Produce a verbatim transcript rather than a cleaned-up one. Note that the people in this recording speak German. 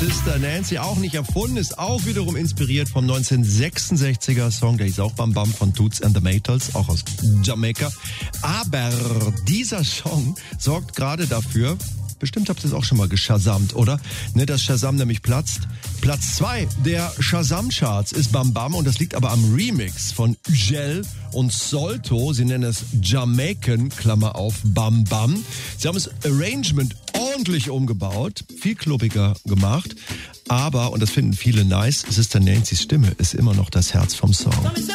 Sister Nancy, auch nicht erfunden, ist auch wiederum inspiriert vom neunzehnhundertsechsundsechziger Song, der ist auch Bam Bam von Toots and the Maytals, auch aus Jamaika. Aber dieser Song sorgt gerade dafür, bestimmt habt ihr es auch schon mal geschasamt, oder? Ne, dass Shazam nämlich platzt. Platz zwei der Shazam-Charts ist Bam Bam und das liegt aber am Remix von Ugel und Solto. Sie nennen es Jamaican, Klammer auf, Bam Bam. Sie haben das Arrangement ordentlich umgebaut, viel klubbiger gemacht, aber, und das finden viele nice, Sister Nancy's Stimme ist immer noch das Herz vom Song.